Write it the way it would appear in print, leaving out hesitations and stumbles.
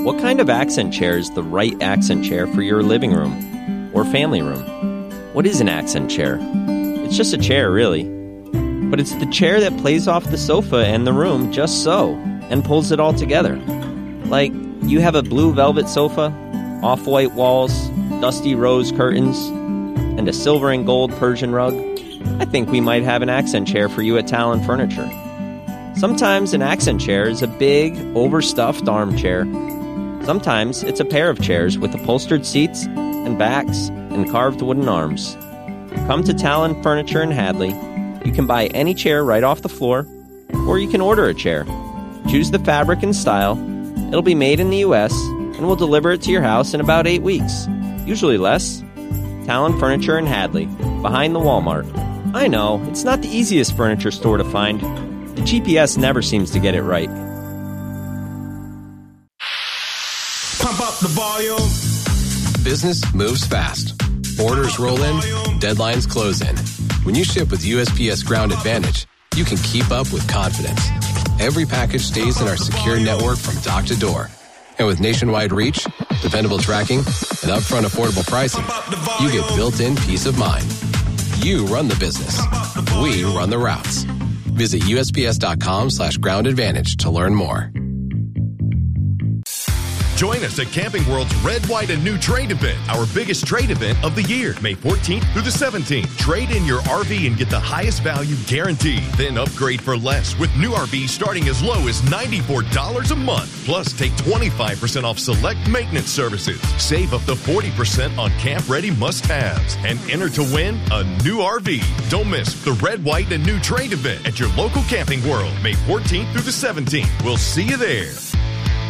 What kind of accent chair is the right accent chair for your living room or family room? What is an accent chair? It's just a chair, really. But it's the chair that plays off the sofa and the room just so, and pulls it all together. Like, you have a blue velvet sofa, off-white walls, dusty rose curtains, and a silver and gold Persian rug. I think we might have an accent chair for you at Talon Furniture. Sometimes an accent chair is a big, overstuffed armchair. Sometimes it's a pair of chairs with upholstered seats and backs and carved wooden arms. Come to Talon Furniture in Hadley. You can buy any chair right off the floor, or you can order a chair. Choose the fabric and style. It'll be made in the U.S., and we'll deliver it to your house in about 8 weeks. Usually less. Talon Furniture in Hadley, behind the Walmart. I know, it's not the easiest furniture store to find. The GPS never seems to get it right. Pump up the volume. Business moves fast. Orders roll in, deadlines close in. When you ship with USPS Ground Advantage, you can keep up with confidence. Every package stays in our secure network from dock to door. And with nationwide reach, dependable tracking, and upfront affordable pricing, you get built-in peace of mind. You run the business. We run the routes. Visit USPS.com/Ground Advantage to learn more. Join us at Camping World's Red, White, and New Trade event, our biggest trade event of the year, May 14th through the 17th. Trade in your RV and get the highest value guaranteed. Then upgrade for less with new RVs starting as low as $94 a month. Plus, take 25% off select maintenance services. Save up to 40% on camp-ready must-haves. And enter to win a new RV. Don't miss the Red, White, and New Trade event at your local Camping World, May 14th through the 17th. We'll see you there.